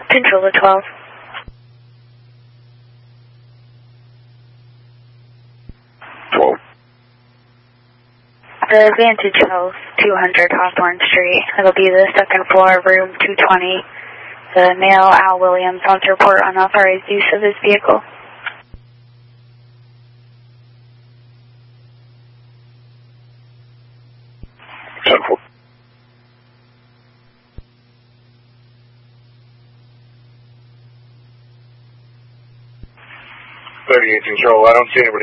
Control to 12. The Vantage House, 200 Hawthorne Street. It'll be the second floor, room 220. The male, Al Williams, wants to report unauthorized use of his vehicle. Control, I don't see anybody